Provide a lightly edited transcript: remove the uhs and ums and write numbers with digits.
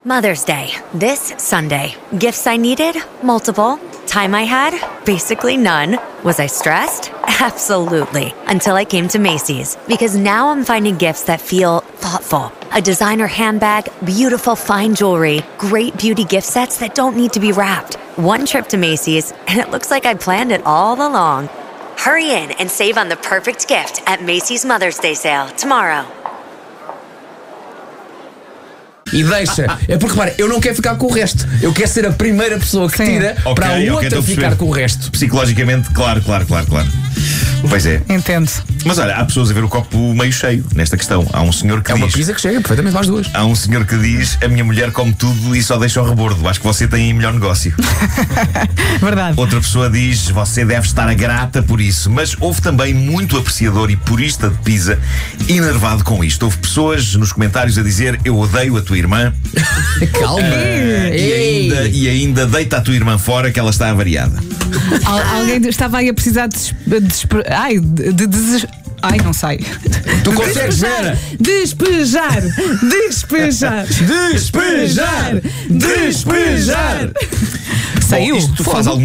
Mother's Day, this Sunday. Gifts I needed? Multiple. Time I had? Basically none. Was I stressed? Absolutely. Until I came to Macy's. Because now I'm finding gifts that feel thoughtful. A designer handbag, beautiful fine jewelry, great beauty gift sets that don't need to be wrapped. One trip to Macy's, and it looks like I planned it all along. Hurry in and save on the perfect gift at Macy's Mother's Day sale tomorrow. E deixa, é porque repara, eu não quero ficar com o resto. Eu quero ser a primeira pessoa que tira para a outra ficar com o resto. Psicologicamente, claro. Pois é. Entendo. Mas olha, há pessoas a ver o copo meio cheio nesta questão. Há um senhor que diz... É uma pizza que chega perfeitamente às duas. Há um senhor que diz: a minha mulher come tudo e só deixa o rebordo. Acho que você tem melhor negócio. Verdade. Outra pessoa diz: você deve estar grata por isso. Mas houve também muito apreciador e purista de pizza enervado com isto. Houve pessoas nos comentários a dizer: eu odeio a tua irmã. Calma. E ainda deita a tua irmã fora que ela está avariada. Alguém estava aí a precisar não sai. Tu consegues ver? Despejar. Saiu. Saiu. Bom, isto faz alguma